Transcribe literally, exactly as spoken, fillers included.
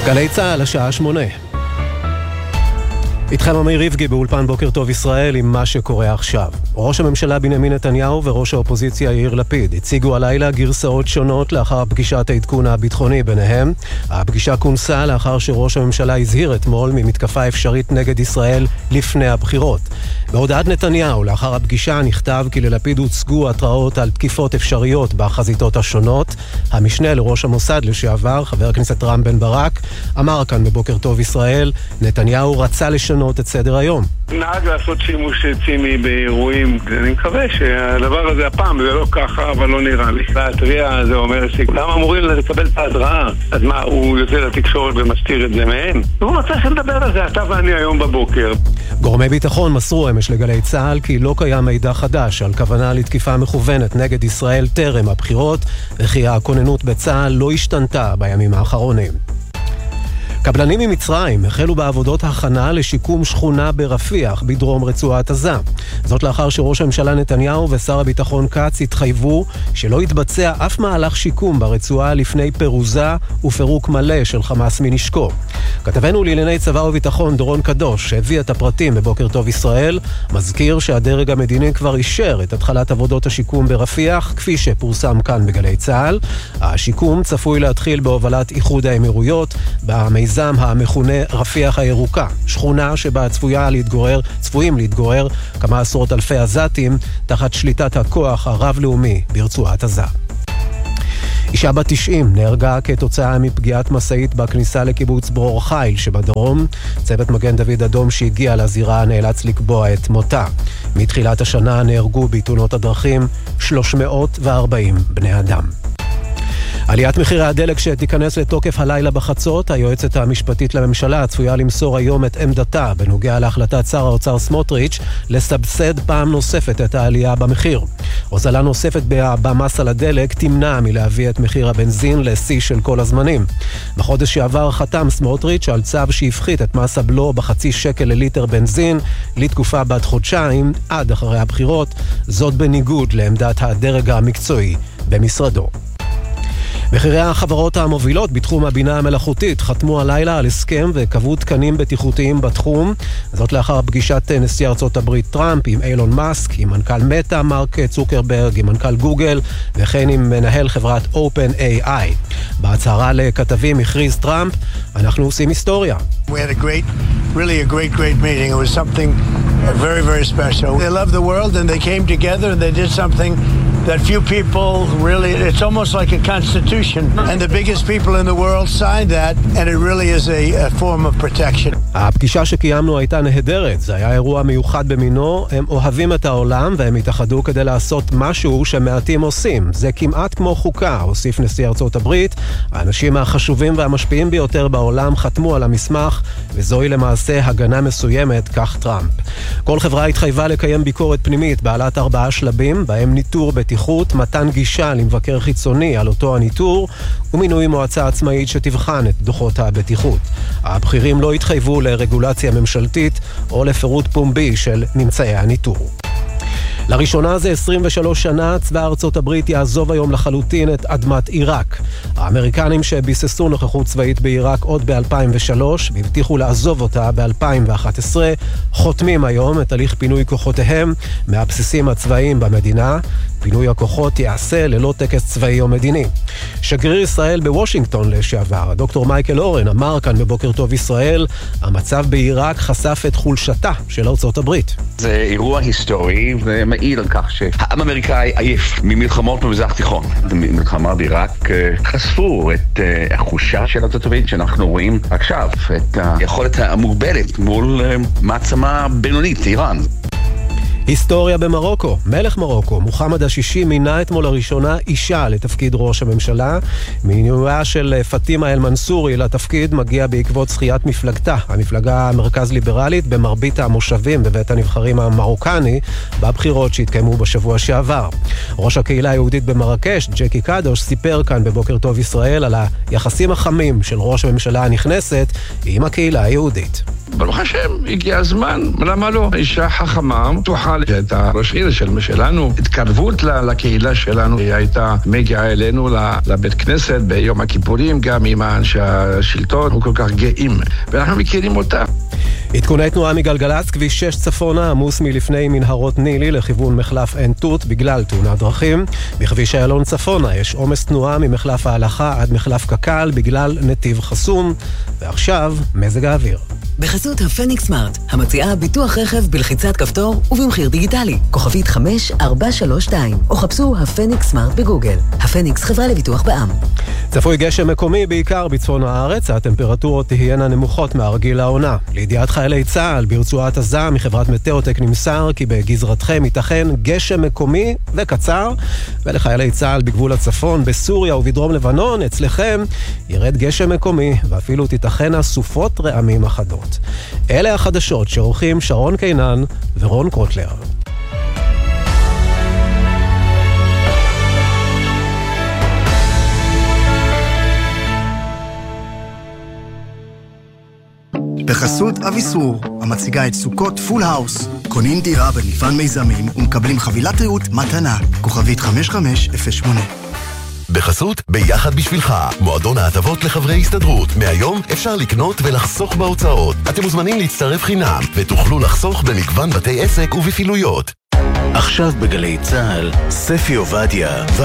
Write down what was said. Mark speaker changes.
Speaker 1: גלי צהל, השעה שמונה. איתכם אמיר ריבגי באולפן בוקר טוב ישראל עם מה שקורה עכשיו. ראש הממשלה בנימין נתניהו וראש האופוזיציה יאיר לפיד הציגו הלילה גרסאות שונות לאחר פגישת העדכון הביטחוני ביניהם. הפגישה כונסה לאחר שראש הממשלה הזהיר אתמול ממתקפה אפשרית נגד ישראל לפני הבחירות. בהודעת נתניהו לאחר הפגישה נכתב כי ללפיד הוצגו התראות על תקיפות אפשריות בחזיתות השונות. המשנה לראש המוסד לשעבר, חבר הכנסת רם בן ברק, אמר כאן בבוקר טוב ישראל, נתניהו רצה לשנות את סדר היום.
Speaker 2: נהג לעשות שימוש ציני באירועים, אני מקווה שהדבר הזה הפעם זה לא ככה, אבל לא נראה לי. והטריה זה אומר שכמה אמורים לקבל את ההתראה, אז מה, הוא יוצא לתקשורת ומסתיר את זה מהם? הוא מצא שנדבר על זה, אתה ואני היום בבוקר.
Speaker 1: גורמי ביטחון מסרו אמש לגלי צהל כי לא קיים מידע חדש על כוונה לתקיפה מכוונת נגד ישראל טרם הבחירות, וכי הכוננות בצהל לא השתנתה בימים האחרונים. קבלנים ממצרים החלו בעבודות הכנה לשיקום שכונה ברפיח בדרום רצועת עזה. זאת לאחר שראש הממשלה נתניהו ושר הביטחון כץ התחייבו שלא יתבצע אף מהלך שיקום ברצועה לפני פירוזה ופירוק מלא של חמאס מנשקו. כתבנו לענייני צבא וביטחון דורון קדוש שהביא את הפרטים בבוקר טוב ישראל, מזכיר שהדרג המדיני כבר אישר את התחלת עבודות השיקום ברפיח כפי שפורסם כאן בגלי צהל. השיקום צפוי להתחיל בהובלת איחוד האמירויות במיזם המכונה רפיח הירוקה, שכונה שבה צפויה להתגורר, צפויים להתגורר כמה עשרות אלפי עזתים תחת שליטת הכוח הרב-לאומי ברצועת עזה. אישה בת תשעים נהרגה כתוצאה מפגיעת מסעית בכניסה לקיבוץ ברור חיל שבדרום. צוות מגן דוד אדום שהגיע לזירה נאלץ לקבוע את מותה. מתחילת השנה נהרגו בתאונות הדרכים שלוש מאות וארבעים בני אדם. עליית מחירי הדלק שתיכנס לתוקף הלילה בחצות, היועצת המשפטית לממשלה צפויה למסור היום את עמדתה בנוגע להחלטת שר האוצר סמוטריץ' לסבסד פעם נוספת את העלייה במחיר. הוזלה נוספת במס על הדלק תמנע מלהביא את מחיר הבנזין לשיא של כל הזמנים. בחודש שעבר חתם סמוטריץ' על צו שהפחית את מס הבלו בחצי שקל לליטר בנזין לתקופה בת חודשיים עד אחרי הבחירות, זאת בניגוד לעמדת הדרג המקצועי במשרדו. מחירי החברות המובילות בתחום הבינה המלאכותית חתמו הלילה על הסכם וקבעו תקנים בטיחותיים בתחום. זאת לאחר פגישת נשיא ארצות הברית טראמפ עם אילון מאסק, עם מנכ"ל מטא מרק צוקרברג, עם מנכ"ל גוגל וכן עם מנהל חברת אופן איי איי. בהצהרה לכתבים הכריז טראמפ, אנחנו עושים היסטוריה.
Speaker 3: We had a great, really a great, great meeting. It was something very, very special. They love the world and they came together and they did something that few people really, it's almost like a constitution. And the biggest people in the world signed that, and it really is a, a form of protection.
Speaker 1: הפגישה שקיימנו הייתה נהדרת. זה היה אירוע מיוחד במינו. הם אוהבים את העולם והם התאחדו כדי לעשות משהו שמעטים עושים. זה כמעט כמו חוקה, הוסיף נשיא ארצות הברית. האנשים החשובים והמשפיעים ביותר בעולם חתמו על המסמך, וזוהי למעשה הגנה מסוימת, כך טראמפ. כל חברה התחייבה לקיים ביקורת פנימית בעלת ארבעה שלבים, בהם ניטור בטיחות, מתן גישה למבקר חיצוני על אותו הניטור, ומינוי מועצה עצמאית שתבחן את דוחות הבטיחות. הבכירים לא התחייבו לרגולציה ממשלתית או לפירוט פומבי של ממצאי הניטור. לראשונה זה עשרים ושלוש שנה, צבא ארצות הברית יעזוב היום לחלוטין את אדמת עיראק. האמריקנים שביססו נוכחות צבאית בעיראק עוד ב-אלפיים ושלוש והבטיחו לעזוב אותה ב-אלפיים ואחת עשרה, חותמים היום את הליך פינוי כוחותיהם מהבסיסים הצבאיים במדינה. פינוי הכוחות יעשה ללא טקס צבאי או מדיני. שגריר ישראל בוושינגטון לשעבר, דוקטור מייקל אורן, אמר כאן בבוקר טוב ישראל, המצב בעיראק חשף את חולשתה של ארצות הברית.
Speaker 4: זה אירוע היסטורי ומעיד על כך שהעם האמריקאי עייף ממלחמות במזרח תיכון. במלחמה בעיראק חשפו את החולשה של ארצות הברית שאנחנו רואים עכשיו, את היכולת המוגבלת מול מעצמה בינונית, איראן.
Speaker 1: היסטוריה במרוקו. מלך מרוקו, מוחמד השישי, מינה אתמול לראשונה אישה לתפקיד ראש הממשלה. מינויה של פטימה אל-מנסורי לתפקיד מגיע בעקבות זכיית מפלגתה, המפלגה המרכז ליברלית, במרבית המושבים בבית הנבחרים המרוקני, בבחירות שהתקיימו בשבוע שעבר. ראש הקהילה היהודית במרקש, ג'קי קדוש, סיפר כאן בבוקר טוב ישראל על היחסים החמים של ראש הממשלה הנכנסת עם הקהילה היהודית.
Speaker 5: ברוך השם, הגיע הזמן, למה לא? אישה חכמה, תוכל את הראש עיר של שלנו, התקרבות לקהילה שלנו, היא הייתה מגיעה אלינו לבית כנסת ביום הכיפורים, גם עם האנשי השלטון, הוא כל כך גאים, ואנחנו מכירים אותה.
Speaker 1: עדכוני תנועה מגלגלצ, כביש שש צפונה, עמוס מלפני מנהרות נילי לכיוון מחלף עין תות בגלל תאונת דרכים. בכביש איילון צפונה יש עומס תנועה ממחלף ההלכה עד מחלף קק"ל בגלל נתיב חסום. ועכשיו, מזג האוויר.
Speaker 6: בחסות הפניקס סמארט, המציעה ביטוח רכב בלחיצת כפתור ובמחיר דיגיטלי. כוכבית חמש ארבע שלוש שתיים, או חפשו הפניקס סמארט בגוגל. הפניקס חברה לביטוח בע"מ.
Speaker 1: צפוי גשם מקומי בעיקר בצפון הארץ, הטמפרטורות תהיינה נמוכות מהרגיל לעונה. לידיעת חיילי צה"ל ברצועת עזה מחברת מטאוטק נמסר כי בגזרתכם ייתכן גשם מקומי וקצר, ולחיילי צה"ל בגבול הצפון, בסוריה ובדרום לבנון, אצלכם ירד גשם מקומי ואפילו תיתכנה סופות רעמים אחדות. אלה החדשות שעורכים שרון קינן ורון קוטלר.
Speaker 7: בחסות אביסור, המציגה את סוכות פול האוס. קונים דירה במפעל מיזמים ומקבלים חבילת ריהוט מתנה. כוכבית חמש חמש אפס שמונה.
Speaker 8: בחסות ביחד בשבילך, מועדון ההטבות לחברי הסתדרות. מהיום אפשר לקנות ולחסוך בהוצאות. אתם מוזמנים להצטרף חינם ותוכלו לחסוך במגוון בתי עסק ובפעילויות.
Speaker 9: עכשיו בגלי צהל, ספי עובדיה